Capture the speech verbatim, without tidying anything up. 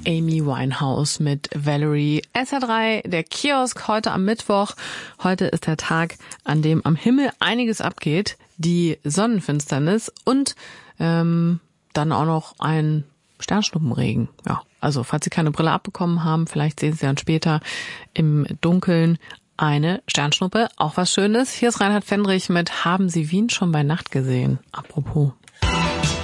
Amy Winehouse mit Valerie. S R drei, der Kiosk, heute am Mittwoch. Heute ist der Tag, an dem am Himmel einiges abgeht. Die Sonnenfinsternis und ähm, dann auch noch ein Sternschnuppenregen. Ja, also falls Sie keine Brille abbekommen haben, vielleicht sehen Sie dann später im Dunkeln eine Sternschnuppe. Auch was Schönes. Hier ist Reinhard Fendrich mit Haben Sie Wien schon bei Nacht gesehen? Apropos.